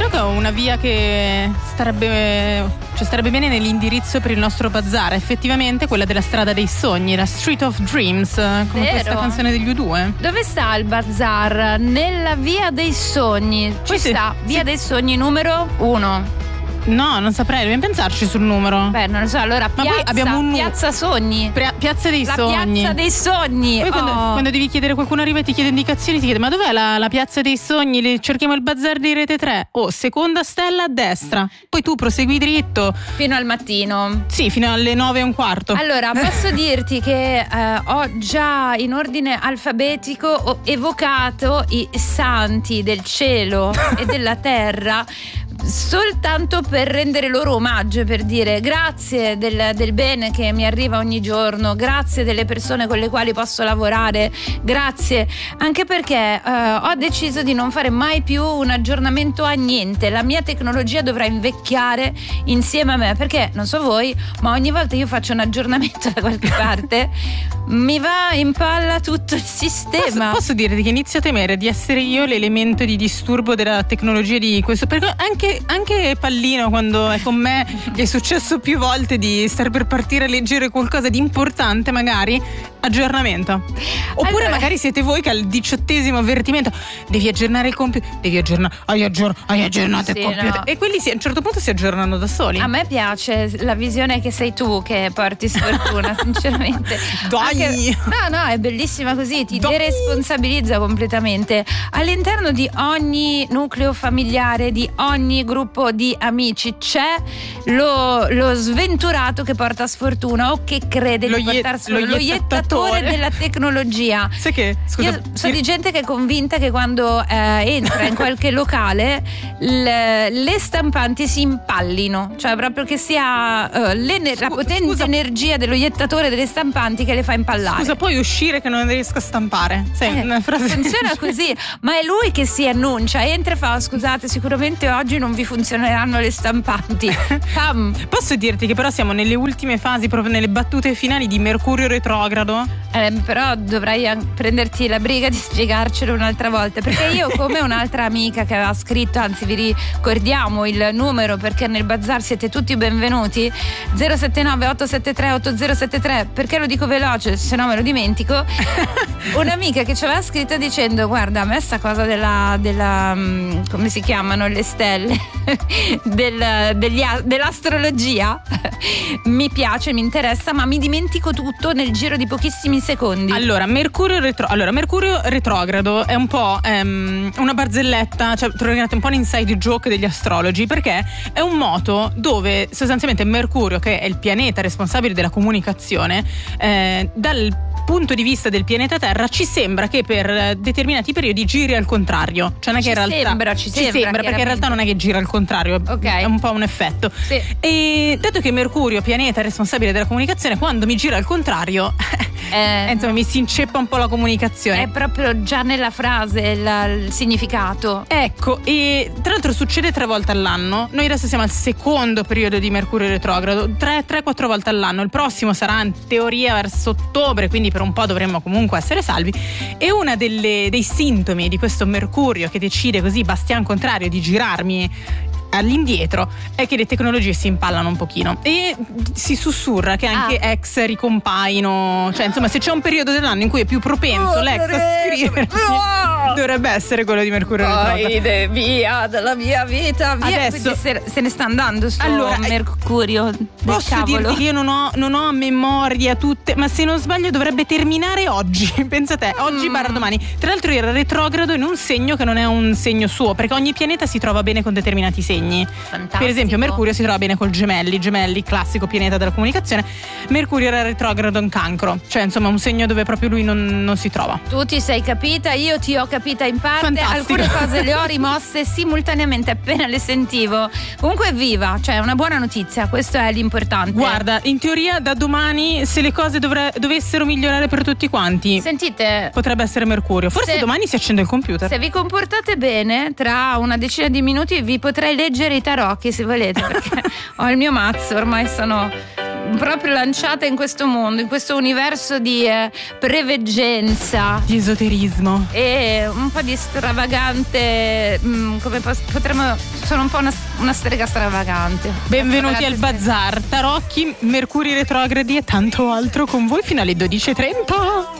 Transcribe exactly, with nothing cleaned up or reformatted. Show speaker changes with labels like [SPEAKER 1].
[SPEAKER 1] Comunque ho una via che starebbe, cioè starebbe bene nell'indirizzo per il nostro bazar, effettivamente quella della strada dei sogni, la Street of Dreams, come
[SPEAKER 2] Vero?
[SPEAKER 1] questa canzone degli U due.
[SPEAKER 2] Dove sta il bazar? Nella via dei sogni. Ci
[SPEAKER 1] Poi sì,
[SPEAKER 2] sta, via
[SPEAKER 1] sì.
[SPEAKER 2] dei sogni numero uno.
[SPEAKER 1] No, non saprei, dobbiamo pensarci sul numero.
[SPEAKER 2] Beh, non lo so, allora
[SPEAKER 1] Ma poi
[SPEAKER 2] piazza,
[SPEAKER 1] abbiamo un nu-
[SPEAKER 2] piazza Sogni.
[SPEAKER 1] Pia- piazza dei
[SPEAKER 2] La
[SPEAKER 1] Sogni.
[SPEAKER 2] piazza dei sogni.
[SPEAKER 1] Poi quando,
[SPEAKER 2] Oh.
[SPEAKER 1] quando devi chiedere, qualcuno arriva e ti chiede indicazioni, ti chiede: ma dov'è la, la piazza dei sogni? Le- cerchiamo il bazar di Rete tre. Oh, seconda stella a destra. Poi tu prosegui dritto.
[SPEAKER 2] Fino al mattino.
[SPEAKER 1] Sì, fino alle nove e un quarto.
[SPEAKER 2] Allora, posso dirti che eh, ho già in ordine alfabetico ho evocato i santi del cielo e della terra soltanto per rendere loro omaggio, per dire grazie del, del bene che mi arriva ogni giorno, grazie delle persone con le quali posso lavorare, grazie anche perché eh, ho deciso di non fare mai più un aggiornamento a niente. La mia tecnologia dovrà invecchiare insieme a me, perché non so voi, ma ogni volta io faccio un aggiornamento da qualche parte mi va in palla tutto il sistema.
[SPEAKER 1] Posso, posso dirti che inizio a temere di essere io l'elemento di disturbo della tecnologia di questo, perché anche, anche Pallino, quando è con me, gli è successo più volte di stare per partire a leggere qualcosa di importante, magari aggiornamento. Oppure
[SPEAKER 2] Allora,
[SPEAKER 1] magari siete voi che al diciottesimo avvertimento devi aggiornare il computer, devi aggiornare, hai, aggior- hai aggiornato
[SPEAKER 2] Sì,
[SPEAKER 1] il computer,
[SPEAKER 2] no.
[SPEAKER 1] e quelli si, a un certo punto si aggiornano da soli.
[SPEAKER 2] a me piace la visione che sei tu che porti sfortuna, sinceramente.
[SPEAKER 1] Dai!
[SPEAKER 2] Anche- no, no, è bellissima così, ti
[SPEAKER 1] Dai!
[SPEAKER 2] deresponsabilizza completamente. All'interno di ogni nucleo familiare, di ogni gruppo di amici, c'è lo, lo sventurato che porta sfortuna o che crede
[SPEAKER 1] Lo
[SPEAKER 2] di
[SPEAKER 1] ie-
[SPEAKER 2] portare sfortuna,
[SPEAKER 1] lo
[SPEAKER 2] lo iettatore
[SPEAKER 1] iettatore
[SPEAKER 2] della tecnologia.
[SPEAKER 1] Sai che, scusa,
[SPEAKER 2] Io so di gente che è convinta che quando eh, entra in qualche locale le, le stampanti si impallino, cioè proprio che sia eh, l'ener- la
[SPEAKER 1] Scu-
[SPEAKER 2] potente
[SPEAKER 1] scusa.
[SPEAKER 2] energia dello iettatore delle stampanti che le fa impallare.
[SPEAKER 1] scusa, puoi uscire che non riesco a stampare. Sai,
[SPEAKER 2] Eh,
[SPEAKER 1] una frase
[SPEAKER 2] funziona così, ma è lui che si annuncia, entra e fa: scusate, sicuramente oggi non vi funzioneranno le stampanti. Pam.
[SPEAKER 1] Posso dirti che però siamo nelle ultime fasi, proprio nelle battute finali di Mercurio retrogrado?
[SPEAKER 2] Eh, però dovrai an- prenderti la briga di spiegarcelo un'altra volta, perché io, come un'altra amica che aveva scritto, anzi vi ricordiamo il numero perché nel bazar siete tutti benvenuti, zero sette nove otto sette tre otto zero sette tre, perché lo dico veloce se no me lo dimentico. Un'amica che ci aveva scritto dicendo: guarda, a me sta cosa della, della um, come si chiamano le stelle del, degli, dell'astrologia mi piace, mi interessa, ma mi dimentico tutto nel giro di pochissimi secondi.
[SPEAKER 1] Allora, Mercurio, retro- allora, Mercurio retrogrado è un po' ehm, una barzelletta, cioè trovate un po' un inside joke degli astrologi, perché è un moto dove sostanzialmente Mercurio, che è il pianeta responsabile della comunicazione, eh, dal punto di vista del pianeta Terra ci sembra che per determinati periodi giri al contrario, cioè non è
[SPEAKER 2] Ci
[SPEAKER 1] che in realtà
[SPEAKER 2] sembra, ci sembra,
[SPEAKER 1] perché in realtà
[SPEAKER 2] chiaramente.
[SPEAKER 1] non è che gira al contrario,
[SPEAKER 2] Ok.
[SPEAKER 1] è un po' un effetto.
[SPEAKER 2] Sì.
[SPEAKER 1] E dato che Mercurio, pianeta responsabile della comunicazione, quando mi gira al contrario
[SPEAKER 2] Eh,
[SPEAKER 1] insomma mi si inceppa un po' la comunicazione.
[SPEAKER 2] è proprio già nella frase il, il significato.
[SPEAKER 1] Ecco, e tra l'altro succede tre volte all'anno. Noi adesso siamo al secondo periodo di Mercurio retrogrado, tre quattro volte all'anno. Il prossimo sarà in teoria verso ottobre, quindi per un po' dovremmo comunque essere salvi. E una delle, dei sintomi di questo Mercurio che decide così bastian contrario di girarmi all'indietro è che le tecnologie si impallano un pochino e si sussurra che anche
[SPEAKER 2] Ah.
[SPEAKER 1] ex ricompaiono, cioè insomma se c'è un periodo dell'anno in cui è più propenso l'ex a scriversi, dovrebbe essere quello di Mercurio retrogrado.
[SPEAKER 2] Poi via dalla mia vita, via.
[SPEAKER 1] Adesso-
[SPEAKER 2] Quindi se, se ne sta andando sto
[SPEAKER 1] Allora, eh,
[SPEAKER 2] Mercurio del
[SPEAKER 1] Posso
[SPEAKER 2] cavolo.
[SPEAKER 1] dirti che io non ho, non ho a memoria tutte, ma se non sbaglio dovrebbe terminare oggi. Pensa te, oggi
[SPEAKER 2] Mm.
[SPEAKER 1] barra domani. Tra l'altro era retrogrado in un segno che non è un segno suo, perché ogni pianeta si trova bene con determinati segni.
[SPEAKER 2] Fantastico.
[SPEAKER 1] Per esempio Mercurio si trova bene col Gemelli, Gemelli classico pianeta della comunicazione. Mercurio era retrogrado in Cancro, cioè insomma un segno dove proprio lui non, non si trova.
[SPEAKER 2] Tu ti sei capita, io ti ho capita in parte.
[SPEAKER 1] Fantastico.
[SPEAKER 2] Alcune cose le ho rimosse simultaneamente appena le sentivo. Comunque viva, cioè una buona notizia, questo è l'importante.
[SPEAKER 1] Guarda, in teoria da domani, se le cose dovre- dovessero migliorare per tutti quanti,
[SPEAKER 2] Sentite,
[SPEAKER 1] potrebbe essere Mercurio. Forse
[SPEAKER 2] Se-
[SPEAKER 1] domani si accende il computer.
[SPEAKER 2] se vi comportate bene, tra una decina di minuti vi potrei leggere i tarocchi se volete, perché ho il mio mazzo, ormai sono proprio lanciata in questo mondo, in questo universo di eh, preveggenza,
[SPEAKER 1] di esoterismo
[SPEAKER 2] e un po' di stravagante, mh, come pos- potremmo sono un po' una, una strega stravagante.
[SPEAKER 1] Benvenuti al Bazar, tarocchi, Mercuri retrogradi e tanto altro con voi fino alle dodici e trenta.